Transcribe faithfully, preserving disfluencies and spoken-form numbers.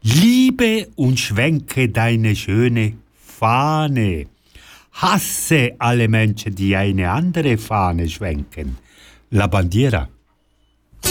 Liebe und schwenke deine schöne Fahne. Hasse alle Menschen, die eine andere Fahne schwenken. La Bandiera.